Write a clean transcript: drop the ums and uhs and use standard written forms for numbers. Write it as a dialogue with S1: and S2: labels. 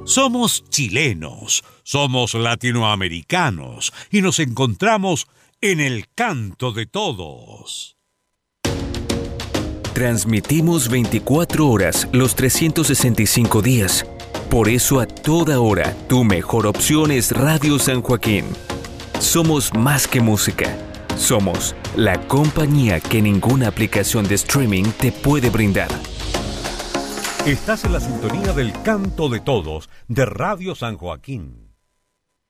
S1: Somos chilenos, somos latinoamericanos y nos encontramos en el canto de todos.
S2: Transmitimos 24 horas los 365 días. Por eso a toda hora tu mejor opción es Radio San Joaquín. Somos más que música. Somos la compañía que ninguna aplicación de streaming te puede brindar.
S1: Estás en la sintonía del canto de todos de Radio San Joaquín.